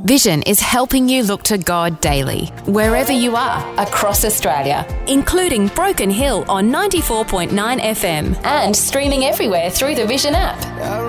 Vision is helping you look to God daily, wherever you are, across Australia, including Broken Hill on 94.9 FM and streaming everywhere through the Vision app.